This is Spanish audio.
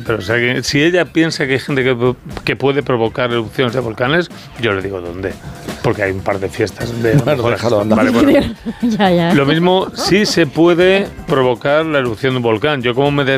pero o sea, si ella piensa que hay gente que puede provocar erupciones de volcanes, yo le digo dónde. Porque hay un par de fiestas de... Bueno, déjalo andar. Vale, bueno. Ya. Lo mismo, sí se puede provocar la erupción de un volcán. Yo como me